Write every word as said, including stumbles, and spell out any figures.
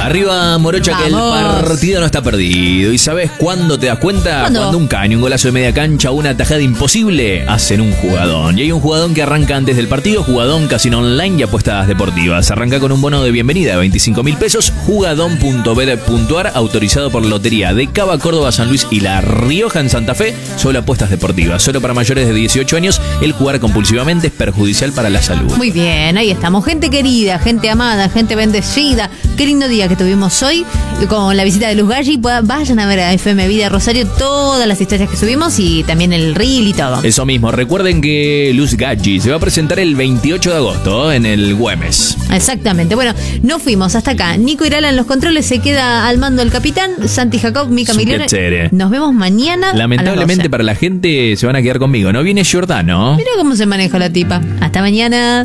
Arriba Morocha, que el Vamos. partido no está perdido. ¿Y sabes cuándo te das cuenta? ¿Cuándo? Cuando un caño, un golazo de media cancha, una tajada imposible, hacen un jugadón. Y hay un jugadón que arranca antes del partido, jugadón casino online y apuestas deportivas. Arranca con un bono de bienvenida de veinticinco mil pesos, jugadón punto bet punto ar, autorizado por Lotería de Cava, Córdoba, San Luis y La Rioja en Santa Fe. Solo apuestas deportivas, solo para mayores de dieciocho años. El jugar compulsivamente es perjudicial para la salud. Muy bien, ahí estamos. Gente querida, gente amada, gente bendecida. Qué lindo día que tuvimos hoy con la visita de Luz Galli. Vayan a ver a F M Vida Rosario todas las historias que subimos y también el reel y todo. Eso mismo, recuerden que Luz Galli se va a presentar el veintiocho de agosto en el Güemes. Exactamente. Bueno, nos fuimos hasta acá. Nico Irala en los controles, se queda al mando el capitán. Santi Jacob, Mica Su Milione. piacere. Nos vemos mañana. Lamentablemente para la gente se van a quedar conmigo. No viene Giordano. Mira cómo se maneja la tipa. Hasta mañana.